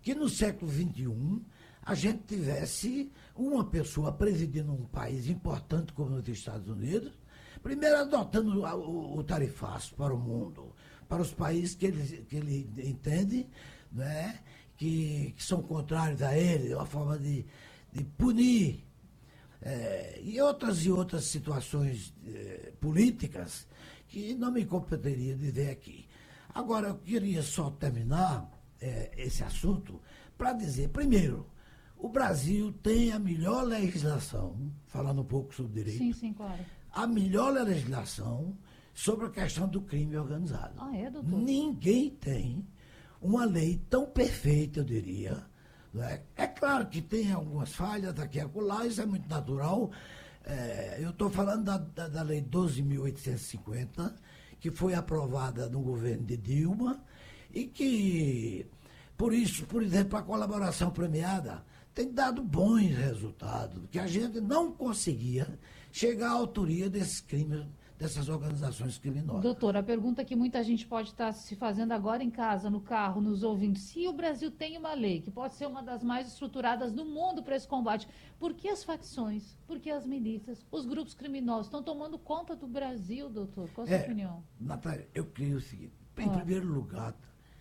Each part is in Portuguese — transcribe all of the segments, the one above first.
que no século XXI a gente tivesse uma pessoa presidindo um país importante como os Estados Unidos, primeiro adotando o tarifaço para o mundo, para os países que ele entende, né, que são contrários a ele, uma forma de punir, e outras situações políticas que não me competeria dizer aqui. Agora, eu queria só terminar esse assunto para dizer, primeiro, o Brasil tem a melhor legislação, falando um pouco sobre direito. Sim, sim, claro. A melhor legislação sobre a questão do crime organizado. Ah, é, doutor? Ninguém tem uma lei tão perfeita, eu diria. Né? É claro que tem algumas falhas aqui e acolá, isso é muito natural. Eu estou falando da Lei 12.850, que foi aprovada no governo de Dilma, e que, por isso, por exemplo, a colaboração premiada tem dado bons resultados, que a gente não conseguia chegar à autoria desses crimes, dessas organizações criminosas. Doutor, a pergunta que muita gente pode estar se fazendo agora em casa, no carro, nos ouvindo, se o Brasil tem uma lei que pode ser uma das mais estruturadas do mundo para esse combate, por que as facções, por que as milícias, os grupos criminosos estão tomando conta do Brasil, doutor? Qual a sua opinião? Natália, eu creio o seguinte, em primeiro lugar,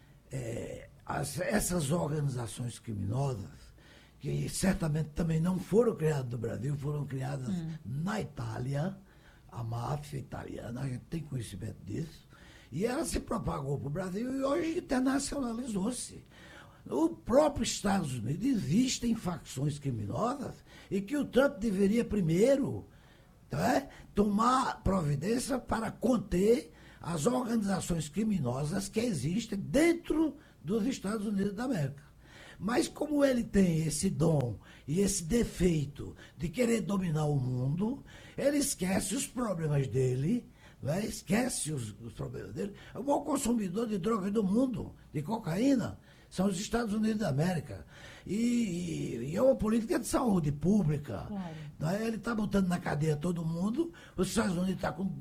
essas organizações criminosas, que certamente também não foram criadas no Brasil, foram criadas na Itália, a máfia italiana, a gente tem conhecimento disso, e ela se propagou para o Brasil e hoje internacionalizou-se. No próprio Estados Unidos existem facções criminosas e que o Trump deveria primeiro tomar providência para conter as organizações criminosas que existem dentro dos Estados Unidos da América. Mas como ele tem esse dom e esse defeito de querer dominar o mundo, ele esquece os problemas dele, esquece os problemas dele. O maior consumidor de drogas do mundo, de cocaína, são os Estados Unidos da América. E é uma política de saúde pública. Claro. Ele está botando na cadeia todo mundo. Os Estados Unidos estão com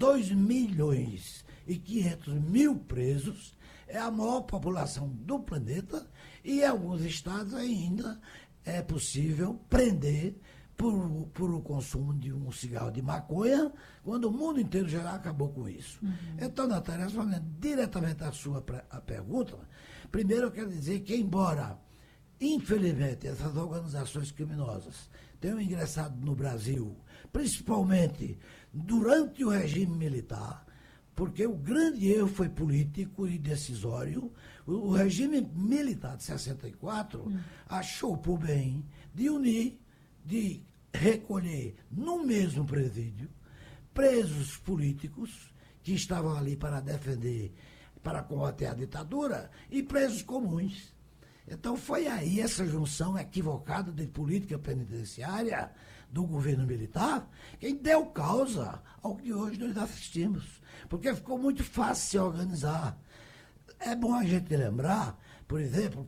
2.500.000 presos. É a maior população do planeta e em alguns estados ainda é possível prender por o consumo de um cigarro de maconha, quando o mundo inteiro já acabou com isso. Então, Natália, respondendo diretamente à sua pergunta, primeiro eu quero dizer que, embora, infelizmente, essas organizações criminosas tenham ingressado no Brasil, principalmente durante o regime militar, porque o grande erro foi político e decisório. O regime militar de 64 achou por bem de unir, de recolher no mesmo presídio presos políticos que estavam ali para defender, para combater a ditadura, e presos comuns. Então foi aí essa junção equivocada de política penitenciária do governo militar quem deu causa ao que hoje nós assistimos. Porque ficou muito fácil se organizar. É bom a gente lembrar, por exemplo,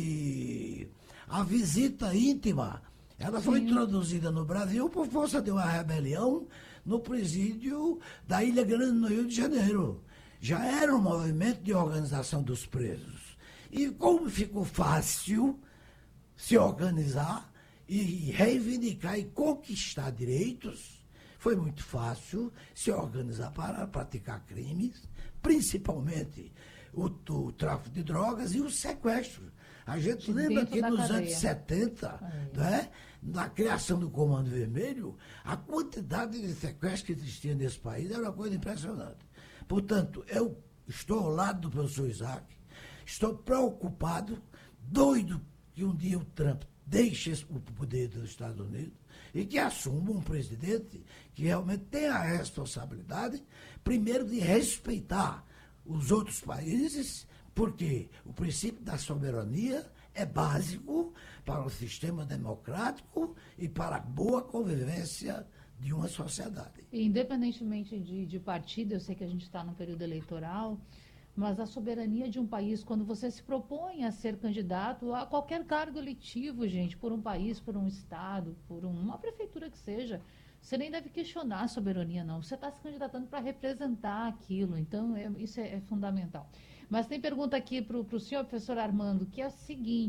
que a visita íntima, ela foi introduzida no Brasil por força de uma rebelião no presídio da Ilha Grande, no Rio de Janeiro. Já era um movimento de organização dos presos. E como ficou fácil se organizar e reivindicar e conquistar direitos, foi muito fácil se organizar para praticar crimes, principalmente o tráfico de drogas e o sequestro. A gente lembra que nos anos 70, na criação do Comando Vermelho, a quantidade de sequestros que existia nesse país era uma coisa impressionante. Portanto, eu estou ao lado do professor Isaac, estou preocupado, doido que um dia o Trump deixe o poder dos Estados Unidos e que assuma um presidente que realmente tenha a responsabilidade, primeiro, de respeitar os outros países, porque o princípio da soberania é básico para o sistema democrático e para a boa convivência de uma sociedade. Independentemente de partido, eu sei que a gente está num período eleitoral, mas a soberania de um país, quando você se propõe a ser candidato a qualquer cargo eletivo, gente, por um país, por um estado, por uma prefeitura que seja, você nem deve questionar a soberania, não. Você está se candidatando para representar aquilo, então isso é fundamental. Mas tem pergunta aqui para o senhor, professor Armando, que é o seguinte: